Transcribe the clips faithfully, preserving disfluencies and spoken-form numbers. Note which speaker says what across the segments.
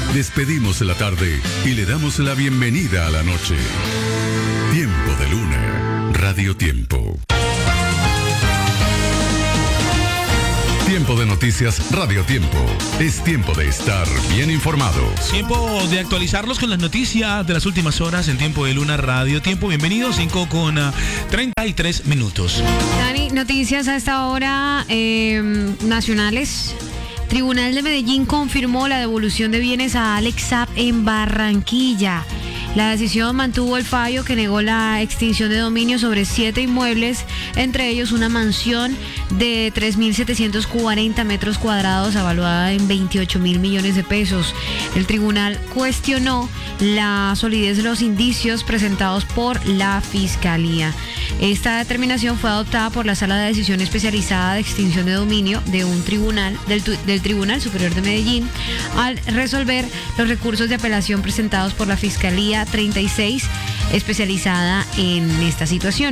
Speaker 1: Despedimos la tarde y le damos la bienvenida a la noche. Tiempo de Luna, Radio Tiempo. Tiempo de noticias, Radio Tiempo. Es tiempo de estar bien informados.
Speaker 2: Tiempo de actualizarlos con las noticias de las últimas horas en Tiempo de Luna, Radio Tiempo. Bienvenidos, cinco con treinta y tres minutos.
Speaker 3: Dani, noticias a esta hora eh, nacionales. Tribunal de Medellín confirmó la devolución de bienes a Alex Saab en Barranquilla. La decisión mantuvo el fallo que negó la extinción de dominio sobre siete inmuebles, entre ellos una mansión de tres mil setecientos cuarenta metros cuadrados evaluada en veintiocho mil millones de pesos. El tribunal cuestionó la solidez de los indicios presentados por la Fiscalía. Esta determinación fue adoptada por la Sala de Decisión Especializada de Extinción de Dominio de un tribunal del, del Tribunal Superior de Medellín al resolver los recursos de apelación presentados por la Fiscalía treinta y seis especializada en esta situación.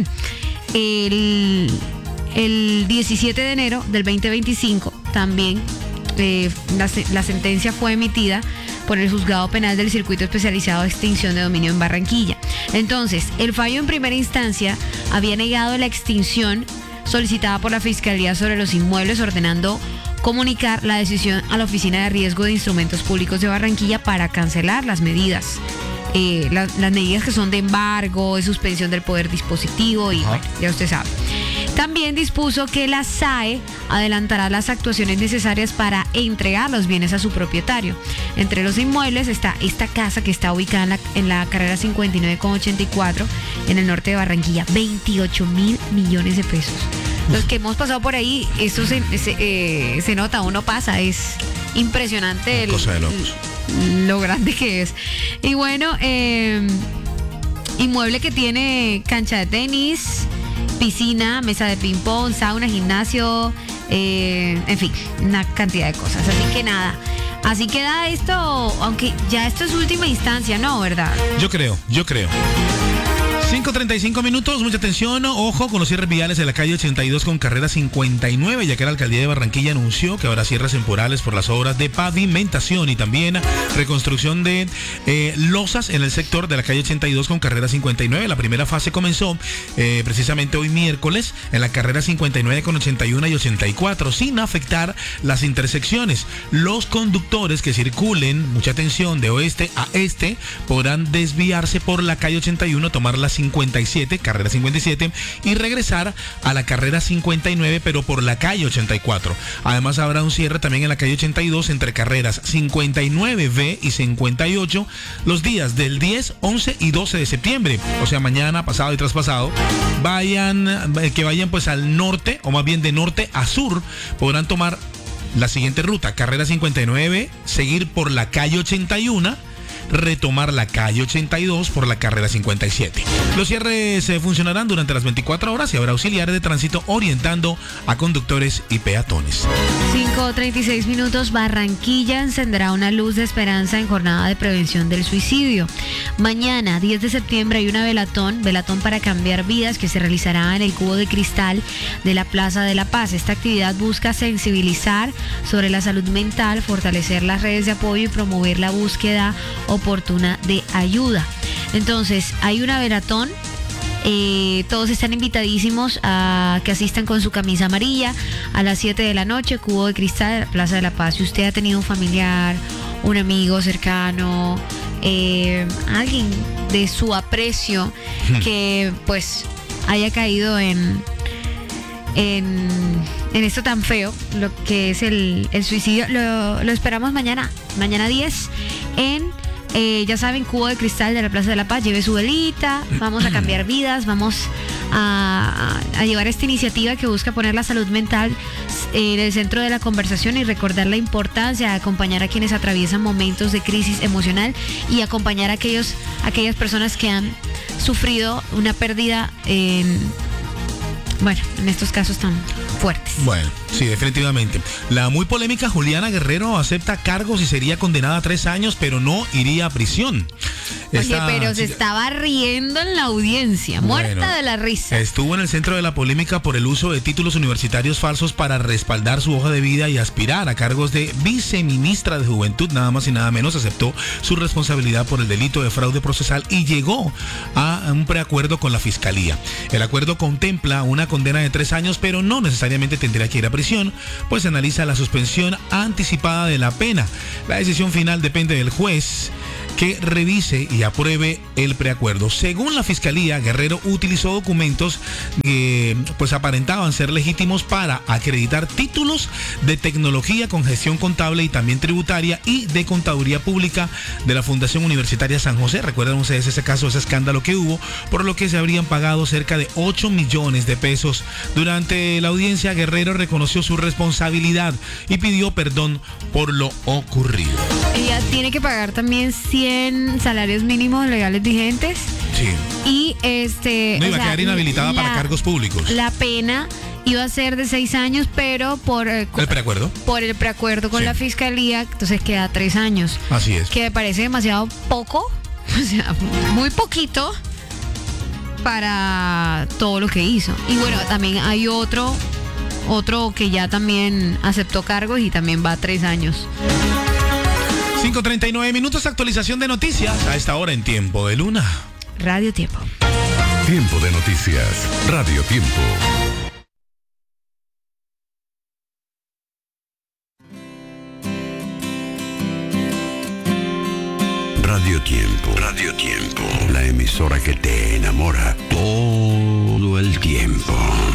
Speaker 3: El, el diecisiete de enero del veinte veinticinco también eh, la, la sentencia fue emitida por el Juzgado Penal del Circuito Especializado de Extinción de Dominio en Barranquilla. Entonces, el fallo en primera instancia había negado la extinción solicitada por la Fiscalía sobre los inmuebles, ordenando comunicar la decisión a la Oficina de Riesgo de Instrumentos Públicos de Barranquilla para cancelar las medidas. Eh, la, las medidas que son de embargo, de suspensión del poder dispositivo y bueno, ya usted sabe. También dispuso que la S A E adelantará las actuaciones necesarias para entregar los bienes a su propietario. Entre los inmuebles está esta casa que está ubicada en la, en la carrera cincuenta y nueve con ochenta y cuatro en el norte de Barranquilla, veintiocho mil millones de pesos. Los que hemos pasado por ahí, eso se, se, eh, se nota, uno pasa, es impresionante el,
Speaker 2: cosa de locos.
Speaker 3: Lo grande que es. Y bueno, eh, inmueble que tiene cancha de tenis, piscina, mesa de ping pong, sauna, gimnasio, eh, en fin, una cantidad de cosas. Así que nada, así queda esto, aunque ya esto es última instancia, ¿no? ¿Verdad?
Speaker 2: Yo creo, yo creo. cinco treinta y cinco minutos, mucha atención, ojo con los cierres viales de la calle ochenta y dos con carrera cincuenta y nueve, ya que la alcaldía de Barranquilla anunció que habrá cierres temporales por las obras de pavimentación y también reconstrucción de eh, losas en el sector de la calle ochenta y dos con carrera cincuenta y nueve. La primera fase comenzó eh, precisamente hoy miércoles en la carrera cincuenta y nueve con ochenta y uno y ochenta y cuatro, sin afectar las intersecciones. Los conductores que circulen, mucha atención, de oeste a este, podrán desviarse por la calle ochenta y uno, tomar las cincuenta y siete, carrera cincuenta y siete, y regresar a la carrera cincuenta y nueve, pero por la calle ochenta y cuatro. Además habrá un cierre también en la calle ochenta y dos entre carreras cincuenta y nueve B y cincuenta y ocho los días del diez, once y doce de septiembre, o sea, mañana, pasado y traspasado. Vayan, que vayan pues al norte, o más bien de norte a sur, podrán tomar la siguiente ruta: carrera cincuenta y nueve, seguir por la calle ochenta y uno, retomar la calle ochenta y dos por la carrera cincuenta y siete. Los cierres eh, funcionarán durante las veinticuatro horas y habrá auxiliares de tránsito orientando a conductores y peatones.
Speaker 3: cinco treinta y seis minutos. Barranquilla encenderá una luz de esperanza en jornada de prevención del suicidio. Mañana, diez de septiembre, hay una velatón, velatón para cambiar vidas, que se realizará en el Cubo de Cristal de la Plaza de la Paz. Esta actividad busca sensibilizar sobre la salud mental, fortalecer las redes de apoyo y promover la búsqueda oportuna de ayuda. Entonces, hay una velatón. Eh, todos están invitadísimos a que asistan con su camisa amarilla a las siete de la noche, Cubo de Cristal de la Plaza de la Paz. Si usted ha tenido un familiar, un amigo cercano, eh, alguien de su aprecio que pues haya caído en en, en esto tan feo, lo que es el, el suicidio, lo, lo esperamos mañana, mañana diez en Eh, ya saben, Cubo de Cristal de la Plaza de la Paz. Lleve su velita, vamos a cambiar vidas, vamos a, a, a llevar esta iniciativa que busca poner la salud mental eh, en el centro de la conversación y recordar la importancia de acompañar a quienes atraviesan momentos de crisis emocional y acompañar a aquellos, aquellas personas que han sufrido una pérdida en, bueno, en estos casos tan fuertes.
Speaker 2: Bueno, sí, definitivamente. La muy polémica Juliana Guerrero acepta cargos y sería condenada a tres años, pero no iría a prisión.
Speaker 3: Oye,
Speaker 2: Esta
Speaker 3: pero se
Speaker 2: chica-
Speaker 3: estaba riendo en la audiencia, muerta
Speaker 2: Bueno,
Speaker 3: de la risa.
Speaker 2: Estuvo en el centro de la polémica por el uso de títulos universitarios falsos para respaldar su hoja de vida y aspirar a cargos de viceministra de Juventud, nada más y nada menos. Aceptó su responsabilidad por el delito de fraude procesal y llegó a un preacuerdo con la fiscalía. El acuerdo contempla una condena de tres años, pero no necesariamente tendría que ir a prisión, pues se analiza la suspensión anticipada de la pena. La decisión final depende del juez, que revise y apruebe el preacuerdo. Según la Fiscalía, Guerrero utilizó documentos que pues aparentaban ser legítimos para acreditar títulos de tecnología con gestión contable y también tributaria y de contaduría pública de la Fundación Universitaria San José. Recuerdan ustedes ese caso, ese escándalo que hubo, por lo que se habrían pagado cerca de ocho millones de pesos. Durante la audiencia, Guerrero reconoció su responsabilidad y pidió perdón por lo ocurrido.
Speaker 3: Ella tiene que pagar también cien salarios mínimos legales vigentes
Speaker 2: Sí.
Speaker 3: y este...
Speaker 2: No
Speaker 3: o
Speaker 2: iba a
Speaker 3: sea,
Speaker 2: quedar inhabilitada
Speaker 3: la-
Speaker 2: para cargos públicos.
Speaker 3: La pena iba a ser de seis años, pero por, eh,
Speaker 2: El preacuerdo.
Speaker 3: por el preacuerdo con
Speaker 2: Sí.
Speaker 3: la fiscalía, entonces queda tres años.
Speaker 2: Así es.
Speaker 3: Que me parece demasiado poco, o sea, muy poquito para todo lo que hizo. Y bueno, también hay otro, otro que ya también aceptó cargos y también va a tres años.
Speaker 2: cinco treinta y nueve minutos, actualización de noticias a esta hora en Tiempo de Luna.
Speaker 3: Radio Tiempo.
Speaker 1: Tiempo de noticias. Radio Tiempo. Radio Tiempo. Radio Tiempo. La emisora que te enamora todo el tiempo.